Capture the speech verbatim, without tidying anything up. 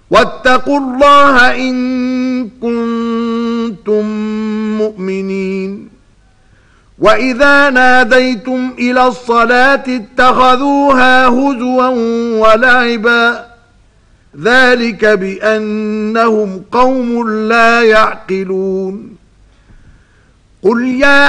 واتقوا الله إن كنتم مؤمنين وإذا ناديتم إلى الصلاة اتخذوها هزوا ولعبا ذلك بأنهم قوم لا يعقلون قل يا